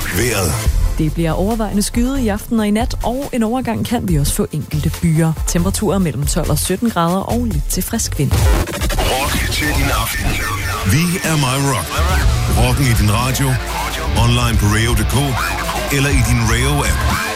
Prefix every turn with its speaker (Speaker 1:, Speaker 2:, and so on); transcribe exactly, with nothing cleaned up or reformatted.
Speaker 1: Vejret.
Speaker 2: Det bliver overvejende skyet i aften og i nat, og en overgang kan vi også få enkelte byer. Temperaturer mellem tolv og sytten grader og lidt til frisk vind.
Speaker 1: Rock til din aften. Vi er My Rock. Rocken i din radio, online på radio punktum d k eller i din Radio-app.